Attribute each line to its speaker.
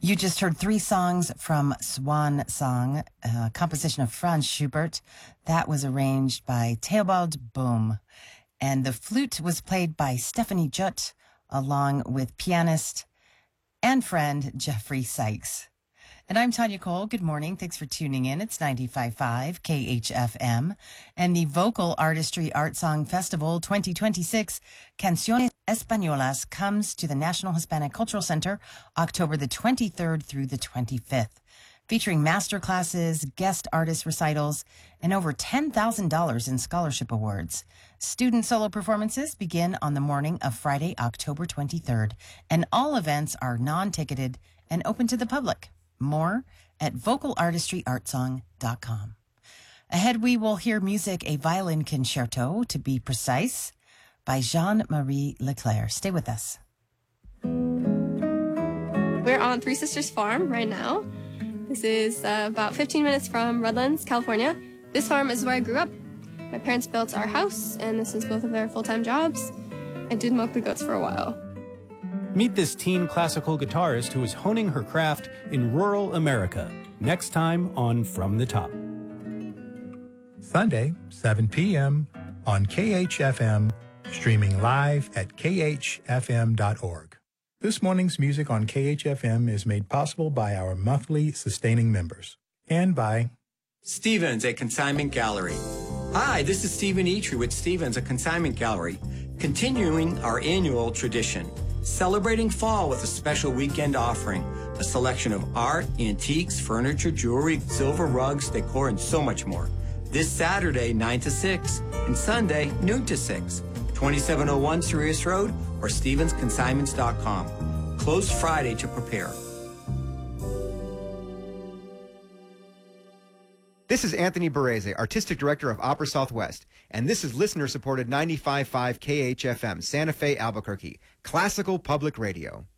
Speaker 1: You just heard three songs from Swan Song, a composition of Franz Schubert. That was arranged by Theobald Bohm. And the flute was played by Stephanie Jutt, along with pianist and friend Jeffrey Sykes. And I'm Tanya Cole. Good morning. Thanks for tuning in. It's 95.5 KHFM and the Vocal Artistry Art Song Festival 2026 Canciones Españolas comes to the National Hispanic Cultural Center October the 23rd through the 25th, featuring master classes, guest artist recitals, and over $10,000 in scholarship awards. Student solo performances begin on the morning of Friday, October 23rd, and all events are non-ticketed and open to the public. More at vocalartistryartsong.com. Ahead, we will hear music, a violin concerto, to be precise, by Jean-Marie Leclerc. Stay with us.
Speaker 2: We're on Three Sisters Farm right now. This is about 15 minutes from Redlands, California. This farm is where I grew up. My parents built our house, and this is both of their full-time jobs. I did milk the goats for a while.
Speaker 3: Meet this teen classical guitarist who is honing her craft in rural America. Next time on From the Top.
Speaker 4: Sunday, 7 p.m. on KHFM, streaming live at khfm.org. This morning's music on KHFM is made possible by our monthly sustaining members and by
Speaker 5: Stevens, a consignment gallery. Hi, this is Stephen Eitry with Stevens, a consignment gallery, continuing our annual tradition. Celebrating fall with a special weekend offering, a selection of art, antiques, furniture, jewelry, silver rugs, decor, and so much more. This Saturday, 9 to 6, and Sunday, noon to 6. 2701 Sirius Road or StevensConsignments.com. Closed Friday to prepare.
Speaker 6: This is Anthony Barrese, Artistic Director of Opera Southwest, and this is listener-supported 95.5 KHFM, Santa Fe, Albuquerque, Classical Public Radio.